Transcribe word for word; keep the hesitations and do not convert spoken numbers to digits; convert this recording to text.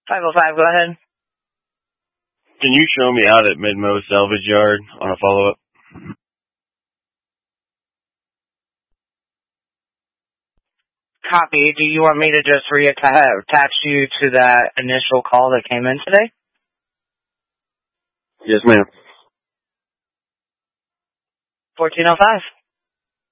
five oh five, go ahead. Can you show me out at Midmo Salvage Yard on a follow-up? Copy. Do you want me to just reattach you to that initial call that came in today? Yes, ma'am. fourteen oh five.